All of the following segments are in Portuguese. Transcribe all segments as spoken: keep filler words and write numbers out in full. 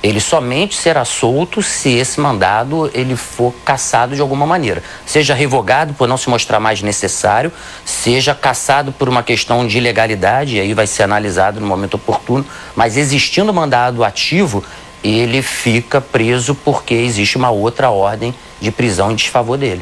Ele somente será solto se esse mandado ele for cassado de alguma maneira. Seja revogado por não se mostrar mais necessário, seja cassado por uma questão de ilegalidade, e aí vai ser analisado no momento oportuno. Mas existindo mandado ativo, ele fica preso porque existe uma outra ordem de prisão em desfavor dele.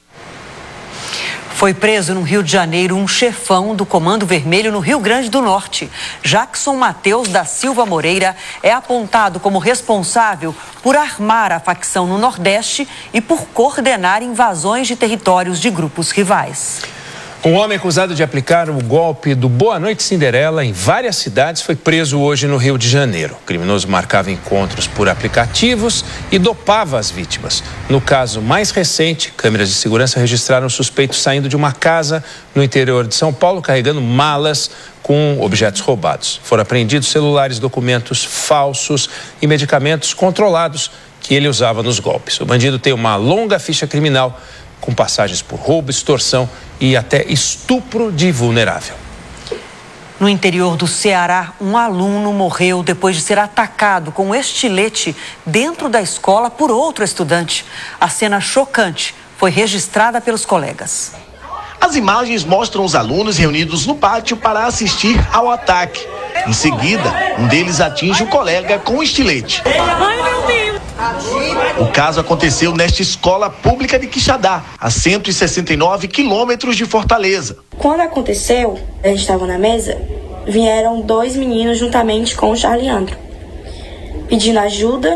Foi preso no Rio de Janeiro um chefão do Comando Vermelho no Rio Grande do Norte. Jackson Mateus da Silva Moreira é apontado como responsável por armar a facção no Nordeste e por coordenar invasões de territórios de grupos rivais. Um homem acusado de aplicar o golpe do Boa Noite Cinderela em várias cidades foi preso hoje no Rio de Janeiro. O criminoso marcava encontros por aplicativos e dopava as vítimas. No caso mais recente, câmeras de segurança registraram o suspeito saindo de uma casa no interior de São Paulo carregando malas com objetos roubados. Foram apreendidos celulares, documentos falsos e medicamentos controlados que ele usava nos golpes. O bandido tem uma longa ficha criminal com passagens por roubo, extorsão e até estupro de vulnerável. No interior do Ceará, um aluno morreu depois de ser atacado com um estilete dentro da escola por outro estudante. A cena chocante foi registrada pelos colegas. As imagens mostram os alunos reunidos no pátio para assistir ao ataque. Em seguida, um deles atinge o colega com um estilete. Ai, meu Deus! O caso aconteceu nesta escola pública de Quixadá, a cento e sessenta e nove quilômetros de Fortaleza. Quando aconteceu, a gente estava na mesa, vieram dois meninos juntamente com o Charleandro, pedindo ajuda,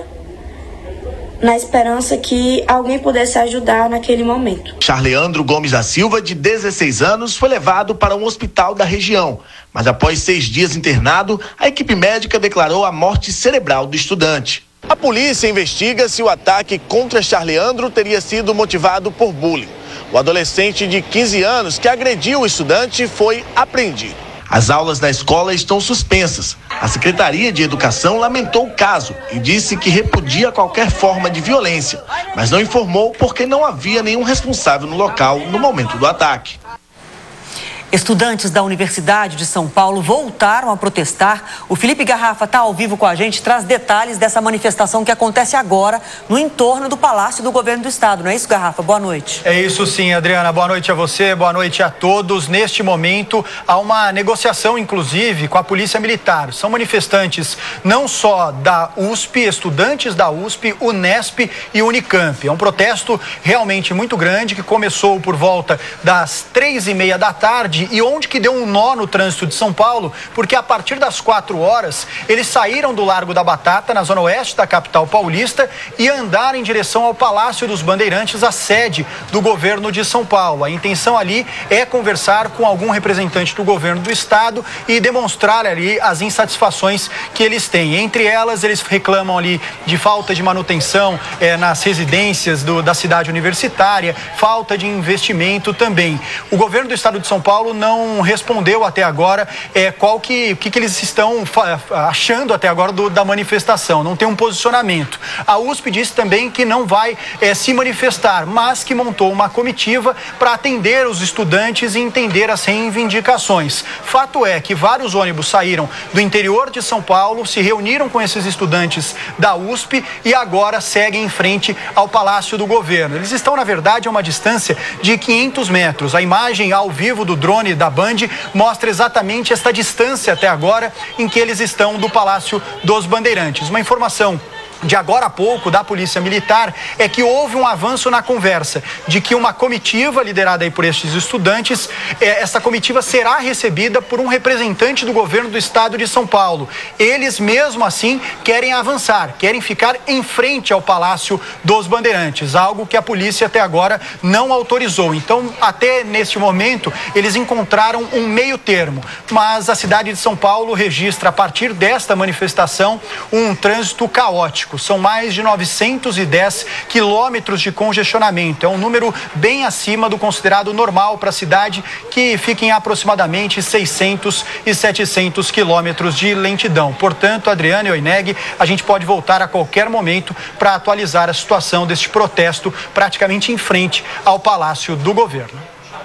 na esperança que alguém pudesse ajudar naquele momento. Charleandro Gomes da Silva, de dezesseis anos, foi levado para um hospital da região, mas após seis dias internado, a equipe médica declarou a morte cerebral do estudante. A polícia investiga se o ataque contra Charleandro teria sido motivado por bullying. O adolescente de quinze anos que agrediu o estudante foi apreendido. As aulas da escola estão suspensas. A Secretaria de Educação lamentou o caso e disse que repudia qualquer forma de violência, mas não informou porque não havia nenhum responsável no local no momento do ataque. Estudantes da Universidade de São Paulo voltaram a protestar. O Felipe Garrafa está ao vivo com a gente, traz detalhes dessa manifestação que acontece agora no entorno do Palácio do Governo do Estado. Não é isso, Garrafa? Boa noite. É isso sim, Adriana. Boa noite a você, boa noite a todos. Neste momento, há uma negociação, inclusive, com a Polícia Militar. São manifestantes não só da U S P, estudantes da U S P, Unesp e Unicamp. É um protesto realmente muito grande que começou por volta das três e meia da tarde e onde que deu um nó no trânsito de São Paulo, porque a partir das quatro horas eles saíram do Largo da Batata, na zona oeste da capital paulista, e andaram em direção ao Palácio dos Bandeirantes, a sede do governo de São Paulo. A intenção ali é conversar com algum representante do governo do estado e demonstrar ali as insatisfações que eles têm. Entre elas, eles reclamam ali de falta de manutenção eh, nas residências do, da cidade universitária, falta de investimento também. O governo do estado de São Paulo não respondeu até agora é, qual que, que, que eles estão achando até agora do, da manifestação, não tem um posicionamento. A U S P disse também que não vai é, se manifestar, mas que montou uma comitiva para atender os estudantes e entender as reivindicações. Fato é que vários ônibus saíram do interior de São Paulo, se reuniram com esses estudantes da U S P e agora seguem em frente ao Palácio do Governo. Eles estão, na verdade, a uma distância de quinhentos metros. A imagem ao vivo do drone da Band mostra exatamente esta distância até agora em que eles estão do Palácio dos Bandeirantes. Uma informação de agora a pouco da Polícia Militar é que houve um avanço na conversa, de que uma comitiva liderada aí por estes estudantes, eh, essa comitiva será recebida por um representante do governo do estado de São Paulo. Eles mesmo assim querem avançar, querem ficar em frente ao Palácio dos Bandeirantes, algo que a polícia até agora não autorizou. Então, até neste momento, eles encontraram um meio termo, mas a cidade de São Paulo registra a partir desta manifestação um trânsito caótico. São mais de novecentos e dez quilômetros de congestionamento. É um número bem acima do considerado normal para a cidade, que fica em aproximadamente seiscentos e setecentos quilômetros de lentidão. Portanto, Adriana e Oineg, a gente pode voltar a qualquer momento para atualizar a situação deste protesto praticamente em frente ao Palácio do Governo.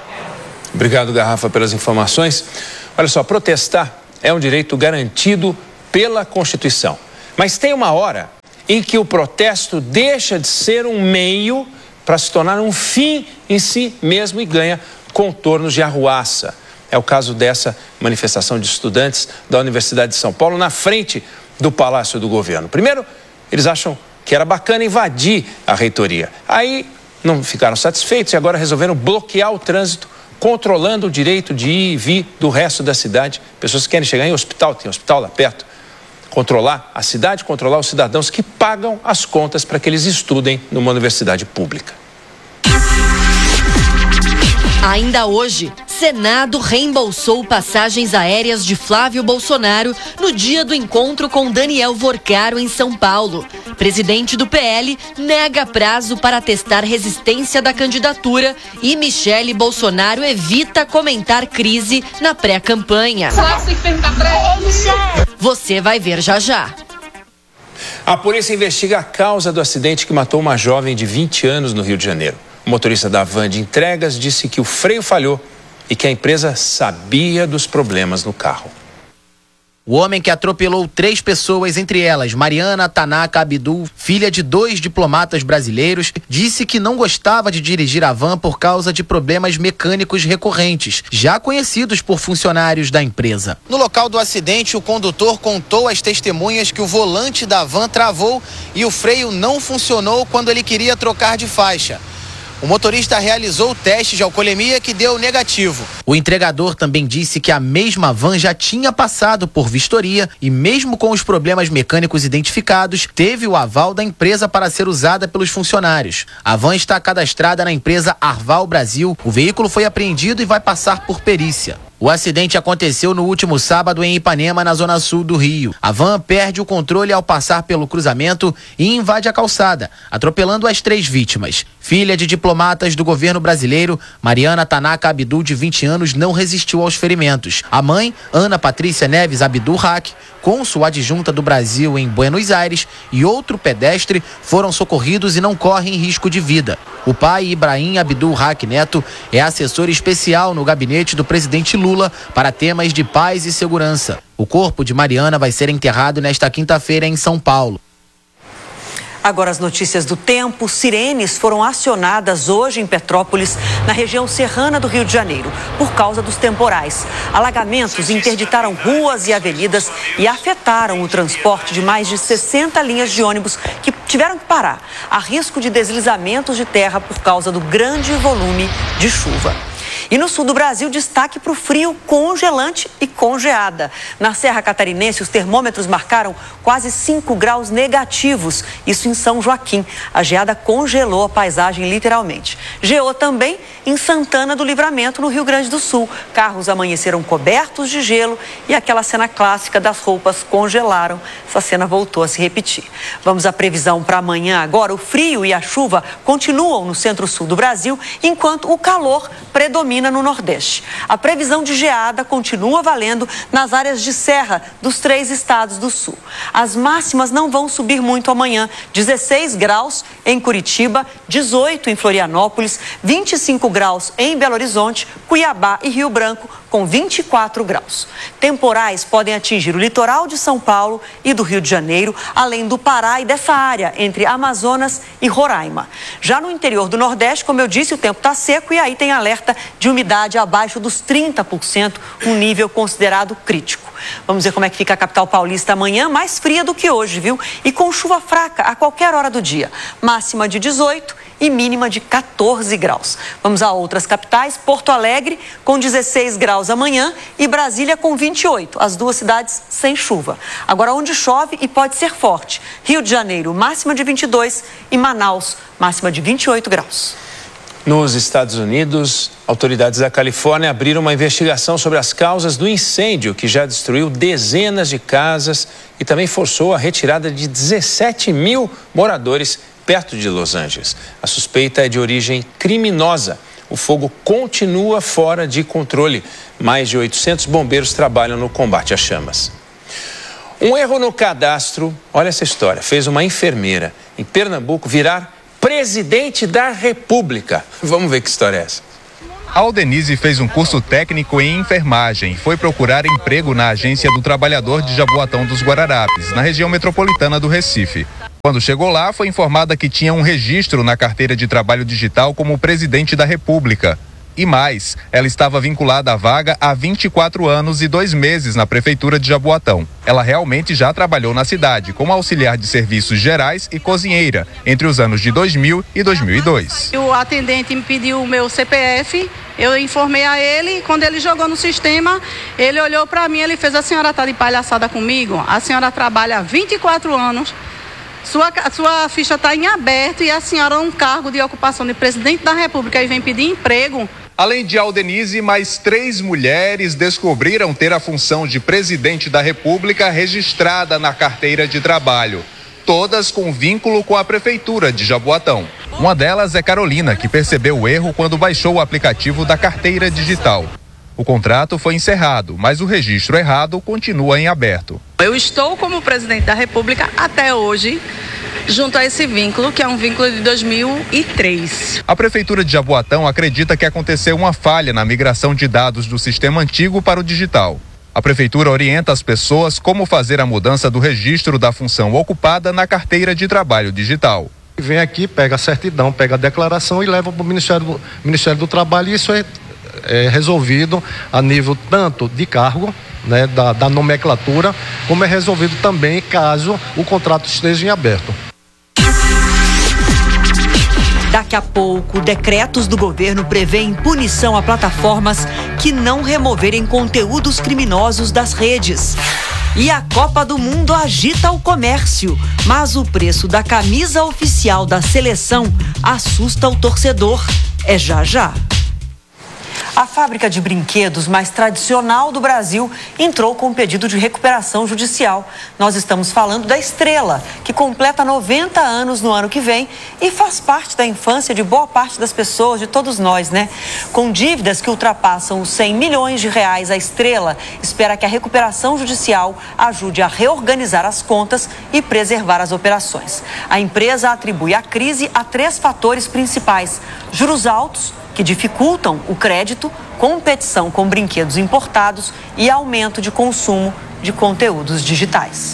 Obrigado, Garrafa, pelas informações. Olha só, protestar é um direito garantido pela Constituição. Mas tem uma hora em que o protesto deixa de ser um meio para se tornar um fim em si mesmo e ganha contornos de arruaça. É o caso dessa manifestação de estudantes da Universidade de São Paulo na frente do Palácio do Governo. Primeiro, eles acham que era bacana invadir a reitoria. Aí não ficaram satisfeitos e agora resolveram bloquear o trânsito, controlando o direito de ir e vir do resto da cidade. Pessoas que querem chegar em hospital, tem hospital lá perto. Controlar a cidade, controlar os cidadãos que pagam as contas para que eles estudem numa universidade pública. Ainda hoje, Senado reembolsou passagens aéreas de Flávio Bolsonaro no dia do encontro com Daniel Vorcaro em São Paulo. Presidente do P L nega prazo para testar resistência da candidatura e Michele Bolsonaro evita comentar crise na pré-campanha. Você vai ver já já. A polícia investiga a causa do acidente que matou uma jovem de vinte anos no Rio de Janeiro. O motorista da van de entregas disse que o freio falhou e que a empresa sabia dos problemas no carro. O homem que atropelou três pessoas, entre elas Mariana Tanaka Abdul, filha de dois diplomatas brasileiros, disse que não gostava de dirigir a van por causa de problemas mecânicos recorrentes, já conhecidos por funcionários da empresa. No local do acidente, o condutor contou às testemunhas que o volante da van travou e o freio não funcionou quando ele queria trocar de faixa. O motorista realizou o teste de alcoolemia que deu negativo. O entregador também disse que a mesma van já tinha passado por vistoria e mesmo com os problemas mecânicos identificados, teve o aval da empresa para ser usada pelos funcionários. A van está cadastrada na empresa Arval Brasil. O veículo foi apreendido e vai passar por perícia. O acidente aconteceu no último sábado em Ipanema, na zona sul do Rio. A van perde o controle ao passar pelo cruzamento e invade a calçada, atropelando as três vítimas. Filha de diplomatas do governo brasileiro, Mariana Tanaka Abdul, de vinte anos, não resistiu aos ferimentos. A mãe, Ana Patrícia Neves Abdul Haq, cônsul adjunta do Brasil em Buenos Aires, e outro pedestre foram socorridos e não correm risco de vida. O pai, Ibrahim Abdul Haq Neto, é assessor especial no gabinete do presidente Lula para temas de paz e segurança. O corpo de Mariana vai ser enterrado nesta quinta-feira em São Paulo. Agora as notícias do tempo. Sirenes foram acionadas hoje em Petrópolis, na região serrana do Rio de Janeiro, por causa dos temporais. Alagamentos interditaram ruas e avenidas e afetaram o transporte de mais de sessenta linhas de ônibus que tiveram que parar. Há risco de deslizamentos de terra por causa do grande volume de chuva. E no sul do Brasil, destaque para o frio congelante e congeada. Na Serra Catarinense, os termômetros marcaram quase cinco graus negativos. Isso em São Joaquim. A geada congelou a paisagem literalmente. Geou também em Santana do Livramento, no Rio Grande do Sul. Carros amanheceram cobertos de gelo e aquela cena clássica das roupas congelaram. Essa cena voltou a se repetir. Vamos à previsão para amanhã agora. O frio e a chuva continuam no centro-sul do Brasil, enquanto o calor predomina no Nordeste. A previsão de geada continua valendo nas áreas de serra dos três estados do Sul. As máximas não vão subir muito amanhã. dezesseis graus em Curitiba, dezoito em Florianópolis, vinte e cinco graus em Belo Horizonte, Cuiabá e Rio Branco, com vinte e quatro graus. Temporais podem atingir o litoral de São Paulo e do Rio de Janeiro, além do Pará e dessa área entre Amazonas e Roraima. Já no interior do Nordeste, como eu disse, o tempo está seco e aí tem alerta de umidade abaixo dos trinta por cento, um nível considerado crítico. Vamos ver como é que fica a capital paulista amanhã, mais fria do que hoje, viu? E com chuva fraca a qualquer hora do dia. Máxima de dezoito e mínima de quatorze graus. Vamos a outras capitais. Porto Alegre com dezesseis graus amanhã e Brasília com vinte e oito. As duas cidades sem chuva. Agora, onde chove e pode ser forte: Rio de Janeiro, máxima de vinte e dois, e Manaus, máxima de vinte e oito graus. Nos Estados Unidos, autoridades da Califórnia abriram uma investigação sobre as causas do incêndio que já destruiu dezenas de casas e também forçou a retirada de dezessete mil moradores perto de Los Angeles. A suspeita é de origem criminosa. O fogo continua fora de controle. Mais de oitocentos bombeiros trabalham no combate às chamas. Um erro no cadastro, olha essa história, fez uma enfermeira em Pernambuco virar presidente da República. Vamos ver que história é essa. A Aldenise fez um curso técnico em enfermagem e foi procurar emprego na Agência do Trabalhador de Jaboatão dos Guararapes, na região metropolitana do Recife. Quando chegou lá, foi informada que tinha um registro na carteira de trabalho digital como presidente da República. E mais, ela estava vinculada à vaga há vinte e quatro anos e dois meses na Prefeitura de Jaboatão. Ela realmente já trabalhou na cidade como auxiliar de serviços gerais e cozinheira entre os anos de dois mil e dois mil e dois. O atendente me pediu o meu C P F, eu informei a ele, quando ele jogou no sistema, ele olhou para mim, ele fez: a senhora está de palhaçada comigo? A senhora trabalha há vinte e quatro anos, sua, sua ficha está em aberto e a senhora é um cargo de ocupação de presidente da República e vem pedir emprego. Além de Aldenise, mais três mulheres descobriram ter a função de presidente da República registrada na carteira de trabalho, todas com vínculo com a Prefeitura de Jaboatão. Uma delas é Carolina, que percebeu o erro quando baixou o aplicativo da carteira digital. O contrato foi encerrado, mas o registro errado continua em aberto. Eu estou como presidente da República até hoje, junto a esse vínculo, que é um vínculo de dois mil e três. A Prefeitura de Jaboatão acredita que aconteceu uma falha na migração de dados do sistema antigo para o digital. A Prefeitura orienta as pessoas como fazer a mudança do registro da função ocupada na carteira de trabalho digital. Vem aqui, pega a certidão, pega a declaração e leva para o Ministério do, Ministério do Trabalho, e isso é, é resolvido a nível tanto de cargo, né, da, da nomenclatura, como é resolvido também caso o contrato esteja em aberto. Daqui a pouco, decretos do governo prevêem punição a plataformas que não removerem conteúdos criminosos das redes. E a Copa do Mundo agita o comércio, mas o preço da camisa oficial da seleção assusta o torcedor. É já já. A fábrica de brinquedos mais tradicional do Brasil entrou com um pedido de recuperação judicial. Nós estamos falando da Estrela, que completa noventa anos no ano que vem e faz parte da infância de boa parte das pessoas, de todos nós, né? Com dívidas que ultrapassam os cem milhões de reais, a Estrela espera que a recuperação judicial ajude a reorganizar as contas e preservar as operações. A empresa atribui a crise a três fatores principais: juros altos, que dificultam o crédito, competição com brinquedos importados e aumento de consumo de conteúdos digitais.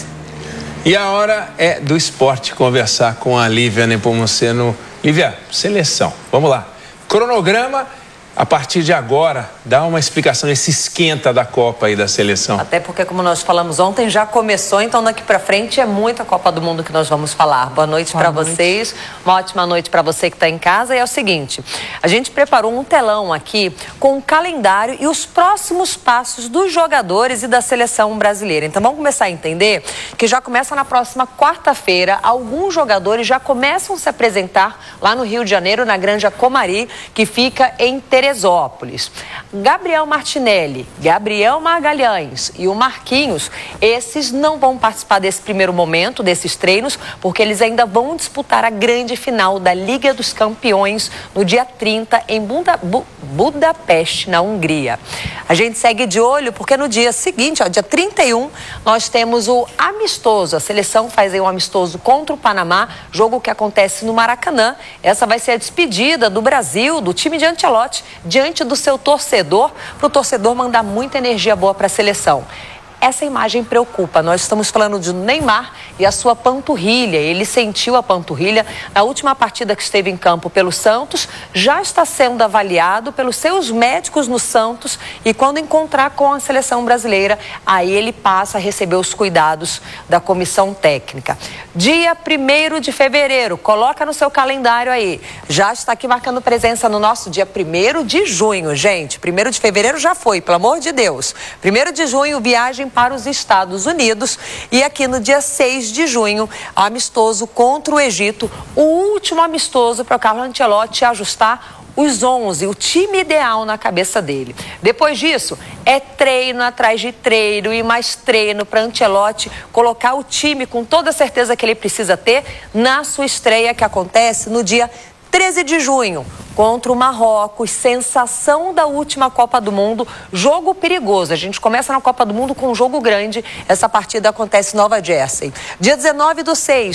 E a hora é do esporte, conversar com a Lívia Nepomuceno. Lívia, seleção, vamos lá. Cronograma, a partir de agora, dá uma explicação desse esquenta da Copa aí da seleção. Até porque, como nós falamos ontem, já começou, então daqui pra frente é muita Copa do Mundo que nós vamos falar. Boa noite para vocês, uma ótima noite para você que está em casa. E é o seguinte, a gente preparou um telão aqui com o calendário e os próximos passos dos jogadores e da seleção brasileira. Então vamos começar a entender que já começa na próxima quarta-feira, alguns jogadores já começam a se apresentar lá no Rio de Janeiro, na Granja Comari, que fica em Teresópolis. Gabriel Martinelli, Gabriel Magalhães e o Marquinhos, esses não vão participar desse primeiro momento, desses treinos, porque eles ainda vão disputar a grande final da Liga dos Campeões no dia trinta em Buda, Bu, Budapeste, na Hungria. A gente segue de olho porque no dia seguinte, ó, dia trinta e um, nós temos o amistoso. A seleção faz aí um amistoso contra o Panamá, jogo que acontece no Maracanã. Essa vai ser a despedida do Brasil, do time de Ancelotti, diante do seu torcedor, para o torcedor mandar muita energia boa para a seleção. Essa imagem preocupa. Nós estamos falando de Neymar e a sua panturrilha. Ele sentiu a panturrilha na última partida que esteve em campo pelo Santos, já está sendo avaliado pelos seus médicos no Santos e quando encontrar com a seleção brasileira, aí ele passa a receber os cuidados da comissão técnica. Dia primeiro de fevereiro, coloca no seu calendário aí. Já está aqui marcando presença no nosso dia primeiro de junho, gente. primeiro de fevereiro já foi, pelo amor de Deus. primeiro de junho, viagem para os Estados Unidos e aqui no dia seis de junho, amistoso contra o Egito, o último amistoso para o Carlo Ancelotti ajustar os onze, o time ideal na cabeça dele. Depois disso, é treino atrás de treino e mais treino para Ancelotti colocar o time com toda a certeza que ele precisa ter na sua estreia que acontece no dia treze de junho, contra o Marrocos, sensação da última Copa do Mundo, jogo perigoso. A gente começa na Copa do Mundo com um jogo grande, essa partida acontece em Nova Jersey. Dia dezenove do seis, a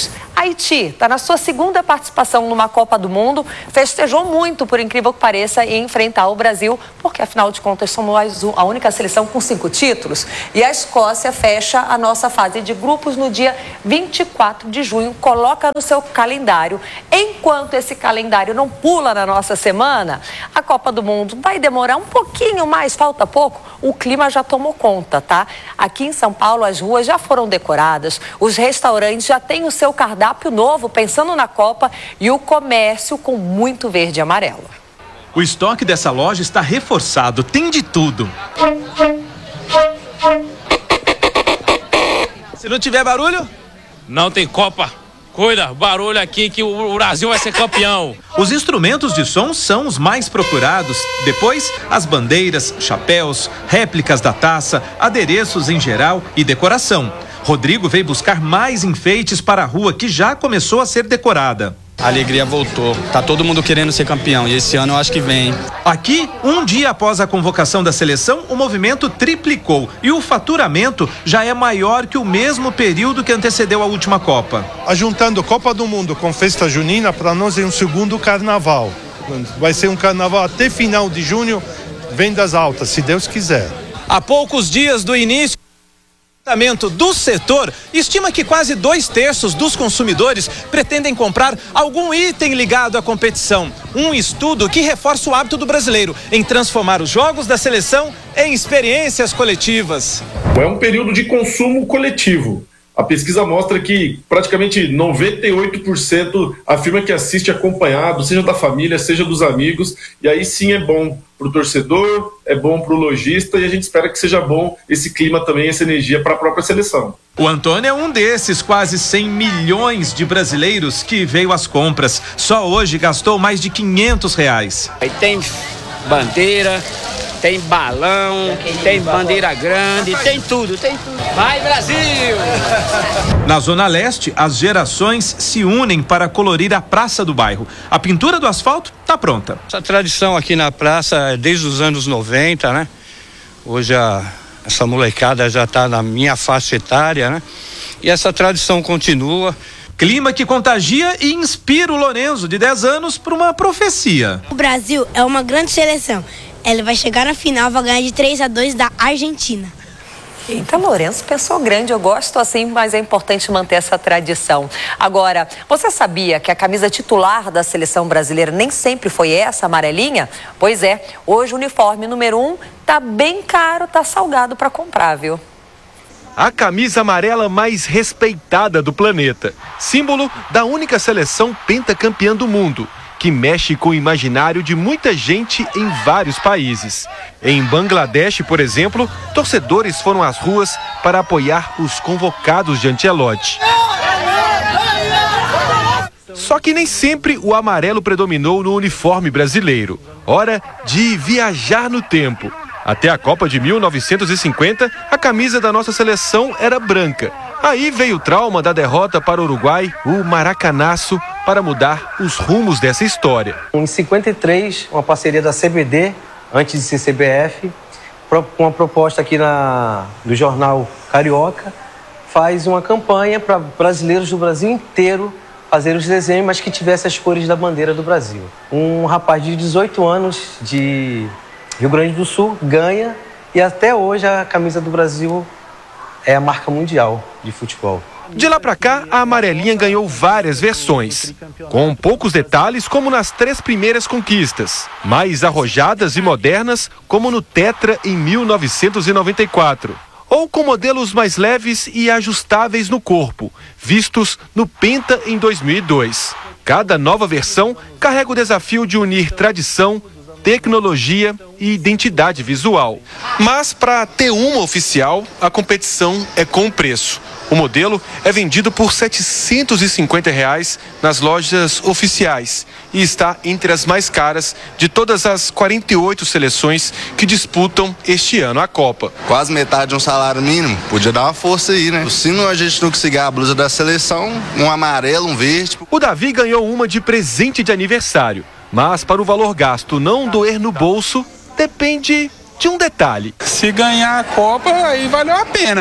Haiti está na sua segunda participação numa Copa do Mundo, festejou muito, por incrível que pareça, em enfrentar o Brasil, porque afinal de contas somos a única seleção com cinco títulos. E a Escócia fecha a nossa fase de grupos no dia vinte e quatro de junho, coloca no seu calendário. Enquanto esse calendário não pula na nossa semana, a Copa do Mundo vai demorar um pouquinho mais, falta pouco, o clima já tomou conta, tá? Aqui em São Paulo as ruas já foram decoradas, os restaurantes já têm o seu cardápio novo, pensando na Copa, e o comércio com muito verde e amarelo. O estoque dessa loja está reforçado, tem de tudo. Se não tiver barulho, não tem Copa. Cuida, barulho aqui que o Brasil vai ser campeão. Os instrumentos de som são os mais procurados. Depois, as bandeiras, chapéus, réplicas da taça, adereços em geral e decoração. Rodrigo veio buscar mais enfeites para a rua que já começou a ser decorada. A alegria voltou, tá todo mundo querendo ser campeão e esse ano eu acho que vem. Aqui, um dia após a convocação da seleção, o movimento triplicou e o faturamento já é maior que o mesmo período que antecedeu a última Copa. Ajuntando Copa do Mundo com festa junina, para nós é um segundo carnaval. Vai ser um carnaval até final de junho, vendas altas, se Deus quiser. Há poucos dias do início, o departamento do setor estima que quase dois terços dos consumidores pretendem comprar algum item ligado à competição. Um estudo que reforça o hábito do brasileiro em transformar os jogos da seleção em experiências coletivas. É um período de consumo coletivo. A pesquisa mostra que praticamente noventa e oito por cento afirma que assiste acompanhado, seja da família, seja dos amigos, e aí sim é bom para o torcedor, é bom para o lojista, e a gente espera que seja bom esse clima também, essa energia para a própria seleção. O Antônio é um desses quase cem milhões de brasileiros que veio às compras. Só hoje gastou mais de quinhentos reais. Aí tem bandeira, tem balão, tem bandeira grande, tem tudo, tem tudo. Vai, Brasil! Na Zona Leste, as gerações se unem para colorir a praça do bairro. A pintura do asfalto está pronta. Essa tradição aqui na praça é desde os anos noventa, né? Hoje a, essa molecada já está na minha faixa etária, né? E essa tradição continua. Clima que contagia e inspira o Lorenzo, de dez anos, para uma profecia. O Brasil é uma grande seleção. Ela vai chegar na final, vai ganhar de três a dois da Argentina. Eita, Lourenço pensou grande, eu gosto assim, mas é importante manter essa tradição. Agora, você sabia que a camisa titular da seleção brasileira nem sempre foi essa, amarelinha? Pois é, hoje o uniforme número um tá bem caro, tá salgado para comprar, viu? A camisa amarela mais respeitada do planeta, símbolo da única seleção pentacampeã do mundo, que mexe com o imaginário de muita gente em vários países. Em Bangladesh, por exemplo, torcedores foram às ruas para apoiar os convocados de Ancelotti. Só que nem sempre o amarelo predominou no uniforme brasileiro. Hora de viajar no tempo. Até a Copa de mil novecentos e cinquenta, a camisa da nossa seleção era branca. Aí veio o trauma da derrota para o Uruguai, o Maracanaço, para mudar os rumos dessa história. Em cinquenta e três, uma parceria da C B D, antes de ser C B F, uma proposta aqui na, do jornal Carioca, faz uma campanha para brasileiros do Brasil inteiro fazer os desenhos, mas que tivesse as cores da bandeira do Brasil. Um rapaz de dezoito anos, de Rio Grande do Sul, ganha, e até hoje a camisa do Brasil é a marca mundial de futebol. De lá pra cá, a amarelinha ganhou várias versões, com poucos detalhes como nas três primeiras conquistas, mais arrojadas e modernas como no Tetra em mil novecentos e noventa e quatro, ou com modelos mais leves e ajustáveis no corpo, vistos no Penta em dois mil e dois. Cada nova versão carrega o desafio de unir tradição, tecnologia e identidade visual. Mas para ter uma oficial, a competição é com preço. O modelo é vendido por setecentos e cinquenta reais nas lojas oficiais e está entre as mais caras de todas as quarenta e oito seleções que disputam este ano a Copa. Quase metade de um salário mínimo, podia dar uma força aí, né? Se não a gente não conseguir a blusa da seleção, um amarelo, um verde. O Davi ganhou uma de presente de aniversário. Mas para o valor gasto não doer no bolso, depende de um detalhe. Se ganhar a Copa, aí valeu a pena.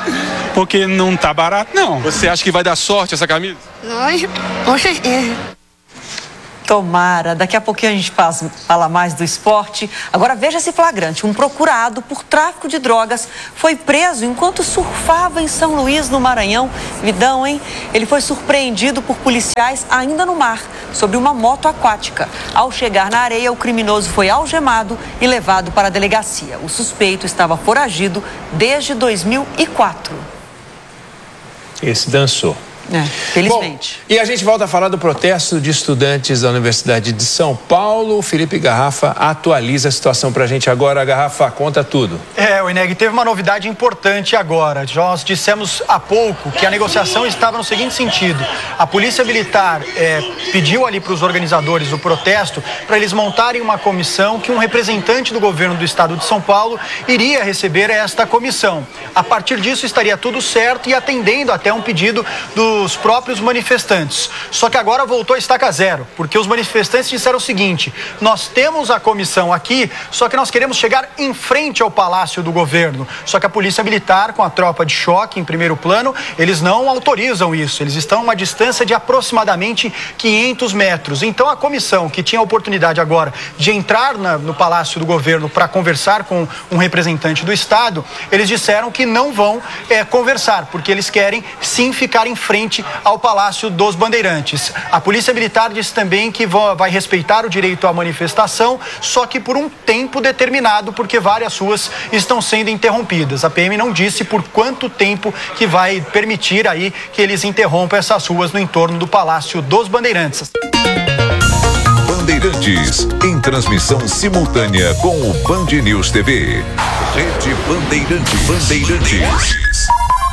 porque não tá barato, não. Você acha que vai dar sorte essa camisa? Lógico, com certeza. Tomara. Daqui a pouquinho a gente faz, fala mais do esporte. Agora veja esse flagrante. Um procurado por tráfico de drogas foi preso enquanto surfava em São Luís, no Maranhão. Vidão, hein? Ele foi surpreendido por policiais ainda no mar, sobre uma moto aquática. Ao chegar na areia, o criminoso foi algemado e levado para a delegacia. O suspeito estava foragido desde dois mil e quatro. Esse dançou. É, felizmente. Bom, e a gente volta a falar do protesto de estudantes da Universidade de São Paulo. O Felipe Garrafa atualiza a situação pra gente agora. Garrafa, conta tudo. É, o Ineg, teve uma novidade importante agora. Nós dissemos há pouco que a negociação estava no seguinte sentido. A Polícia Militar é, pediu ali para os organizadores do protesto para eles montarem uma comissão que um representante do governo do estado de São Paulo iria receber esta comissão. A partir disso estaria tudo certo e atendendo até um pedido do os próprios manifestantes. Só que agora voltou a estaca zero, porque os manifestantes disseram o seguinte: nós temos a comissão aqui, só que nós queremos chegar em frente ao Palácio do Governo. Só que a Polícia Militar, com a tropa de choque em primeiro plano, eles não autorizam isso. Eles estão a uma distância de aproximadamente quinhentos metros. Então a comissão, que tinha a oportunidade agora de entrar na, no Palácio do Governo para conversar com um representante do Estado, eles disseram que não vão é, conversar, porque eles querem sim ficar em frente ao Palácio dos Bandeirantes. A Polícia Militar disse também que vai respeitar o direito à manifestação, só que por um tempo determinado, porque várias ruas estão sendo interrompidas. A P M não disse por quanto tempo que vai permitir aí que eles interrompam essas ruas no entorno do Palácio dos Bandeirantes. Bandeirantes, em transmissão simultânea com o Band News T V. Rede Bandeirantes. Bandeirantes.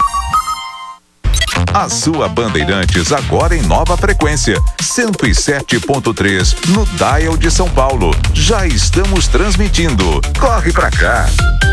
A sua Bandeirantes agora em nova frequência, cento e sete ponto três no dial de São Paulo. Já estamos transmitindo. Corre pra cá.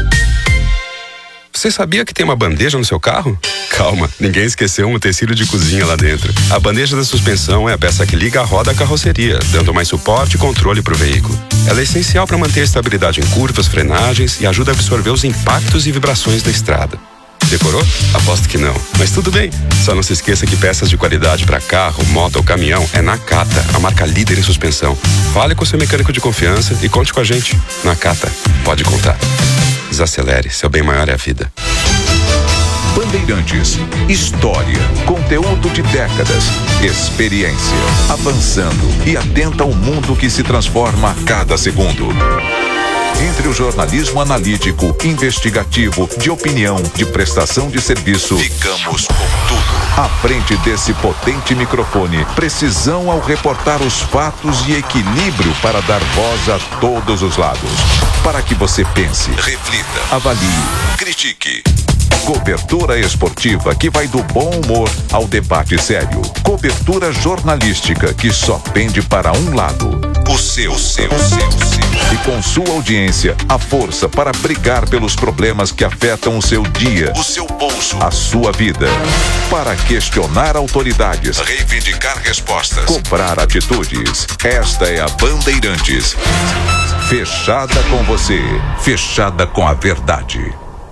Você sabia que tem uma bandeja no seu carro? Calma, ninguém esqueceu um utensílio de cozinha lá dentro. A bandeja da suspensão é a peça que liga a roda à carroceria, dando mais suporte e controle para o veículo. Ela é essencial para manter a estabilidade em curvas, frenagens e ajuda a absorver os impactos e vibrações da estrada. Decorou? Aposto que não. Mas tudo bem. Só não se esqueça que peças de qualidade para carro, moto ou caminhão é Nakata, a marca líder em suspensão. Fale com seu mecânico de confiança e conte com a gente. Nakata, pode contar. Desacelere, seu bem maior é a vida. Bandeirantes, história, conteúdo de décadas, experiência, avançando e atenta ao mundo que se transforma a cada segundo. Entre o jornalismo analítico, investigativo, de opinião, de prestação de serviço, ficamos com tudo. À frente desse potente microfone, precisão ao reportar os fatos e equilíbrio para dar voz a todos os lados. Para que você pense, reflita, avalie, critique. Cobertura esportiva que vai do bom humor ao debate sério. Cobertura jornalística que só pende para um lado. O seu, o seu, o seu, o seu. E com sua audiência, a força para brigar pelos problemas que afetam o seu dia, o seu bolso, a sua vida. Para questionar autoridades, reivindicar respostas, cobrar atitudes. Esta é a Bandeirantes. Fechada com você, fechada com a verdade.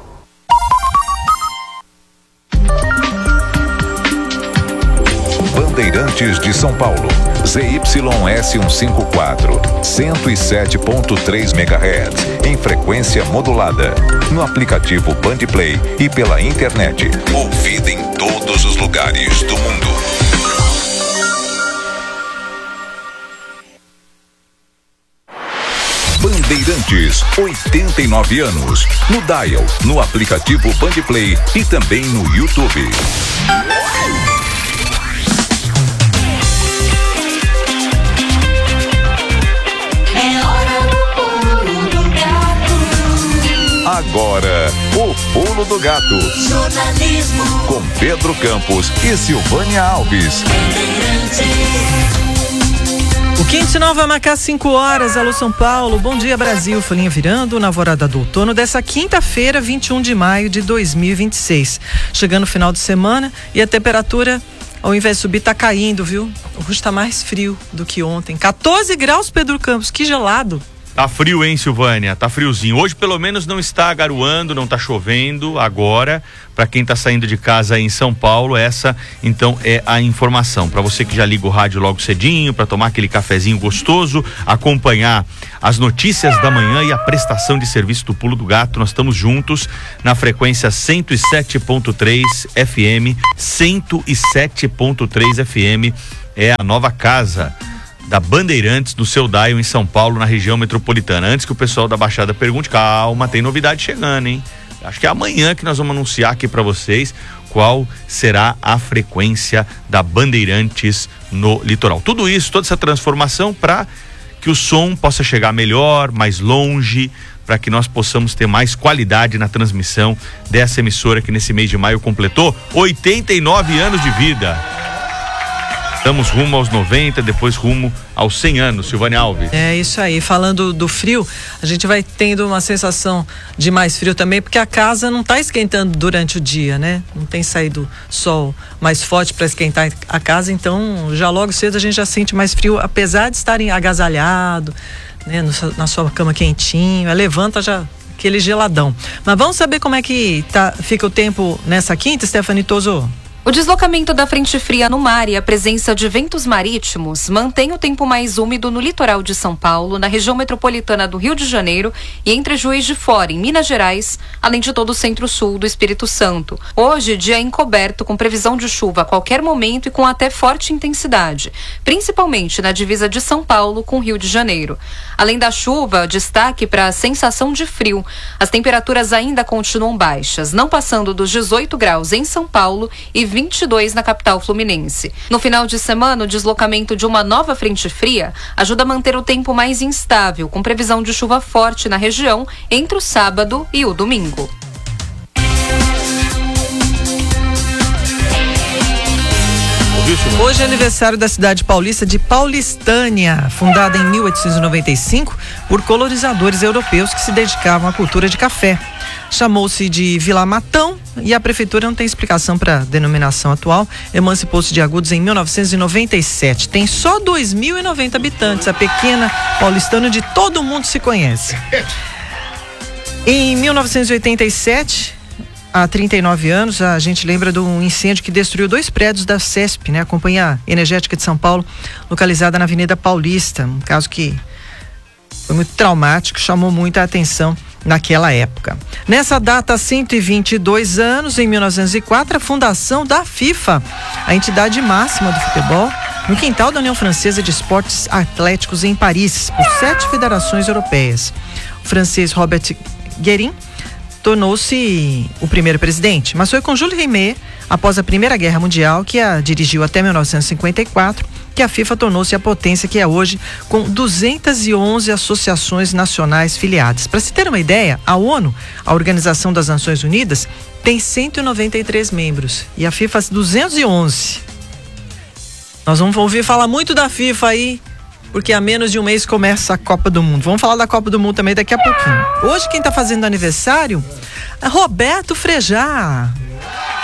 Bandeirantes de São Paulo, Z Y S cento e cinquenta e quatro, cento e sete ponto três megahertz, em frequência modulada, no aplicativo Bandplay e pela internet, ouvida em todos os lugares do mundo. Bandeirantes, oitenta e nove anos, no dial, no aplicativo Bandplay e também no YouTube. Agora, o Pulo do Gato. Jornalismo. Com Pedro Campos e Silvânia Alves. O Quente Nova vai marcar cinco horas. Alô, São Paulo. Bom dia, Brasil. Folhinha virando na alvorada do outono dessa quinta-feira, vinte e um de maio de dois mil e vinte e seis. Chegando o final de semana e a temperatura, ao invés de subir, tá caindo, viu? Hoje tá mais frio do que ontem. quatorze graus, Pedro Campos. Que gelado. Tá frio, hein, Silvânia? Tá friozinho. Hoje, pelo menos, não está garoando, não tá chovendo agora. Para quem tá saindo de casa aí em São Paulo, essa, então, é a informação. Para você que já liga o rádio logo cedinho, para tomar aquele cafezinho gostoso, acompanhar as notícias da manhã e a prestação de serviço do Pulo do Gato, nós estamos juntos na frequência cento e sete ponto três F M. cento e sete ponto três F M é a nova casa da Bandeirantes, do seu dial em São Paulo, na região metropolitana. Antes que o pessoal da Baixada pergunte, calma, tem novidade chegando, hein? Acho que é amanhã que nós vamos anunciar aqui para vocês qual será a frequência da Bandeirantes no litoral. Tudo isso, toda essa transformação para que o som possa chegar melhor, mais longe, para que nós possamos ter mais qualidade na transmissão dessa emissora que nesse mês de maio completou oitenta e nove anos de vida. Estamos rumo aos noventa, depois rumo aos cem anos, Silvânia Alves. É isso aí, falando do frio, a gente vai tendo uma sensação de mais frio também, porque a casa não está esquentando durante o dia, né? Não tem saído sol mais forte para esquentar a casa, então já logo cedo a gente já sente mais frio, apesar de estarem agasalhado, né? No, na sua cama quentinho, levanta já aquele geladão. Mas vamos saber como é que tá, fica o tempo nessa quinta, Stephanie Toso? O deslocamento da frente fria no mar e a presença de ventos marítimos mantém o tempo mais úmido no litoral de São Paulo, na região metropolitana do Rio de Janeiro e entre Juiz de Fora, em Minas Gerais, além de todo o centro-sul do Espírito Santo. Hoje, dia encoberto com previsão de chuva a qualquer momento e com até forte intensidade, principalmente na divisa de São Paulo com Rio de Janeiro. Além da chuva, destaque para a sensação de frio. As temperaturas ainda continuam baixas, não passando dos dezoito graus em São Paulo e vinte e dois na capital fluminense. No final de semana, o deslocamento de uma nova frente fria ajuda a manter o tempo mais instável, com previsão de chuva forte na região entre o sábado e o domingo. Hoje é aniversário da cidade paulista de Paulistânia, fundada em mil oitocentos e noventa e cinco por colonizadores europeus que se dedicavam à cultura de café. Chamou-se de Vila Matão e a prefeitura não tem explicação para a denominação atual. Emancipou-se de Agudos em mil novecentos e noventa e sete. Tem só dois mil e noventa habitantes. A pequena paulistana de todo mundo se conhece. Em mil novecentos e oitenta e sete, há trinta e nove anos, a gente lembra de um incêndio que destruiu dois prédios da CESP, né? A Companhia Energética de São Paulo, localizada na Avenida Paulista. Um caso que foi muito traumático, chamou muita atenção naquela época. Nessa data, há cento e vinte e dois anos, em mil novecentos e quatro, a fundação da FIFA, a entidade máxima do futebol, no quintal da União Francesa de Esportes Atléticos em Paris, por sete federações europeias. O francês Robert Guérin tornou-se o primeiro presidente, mas foi com Jules Rimet, após a Primeira Guerra Mundial, que a dirigiu até mil novecentos e cinquenta e quatro, que a FIFA tornou-se a potência que é hoje, com duzentas e onze associações nacionais filiadas. Para se ter uma ideia, a ONU, a Organização das Nações Unidas, tem cento e noventa e três membros e a FIFA duzentos e onze. Nós vamos ouvir falar muito da FIFA aí, porque há menos de um mês começa a Copa do Mundo. Vamos falar da Copa do Mundo também daqui a pouquinho. Hoje quem está fazendo aniversário é Roberto Frejá.